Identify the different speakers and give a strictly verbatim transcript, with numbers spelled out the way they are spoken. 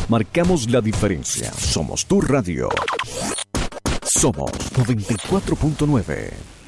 Speaker 1: Marcamos la diferencia. Somos tu radio. Somos noventa y cuatro punto nueve.